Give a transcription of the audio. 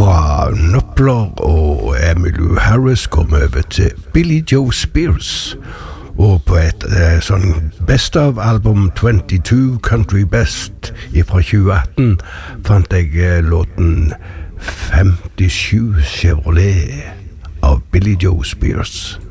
Fra Knopfler og Emmylou Harris kom over til Billie Joe Spears. Og på et sånn Best of album 22 Country Best fra 2018 fant jeg låten 57 Chevrolet av Billie Joe Spears.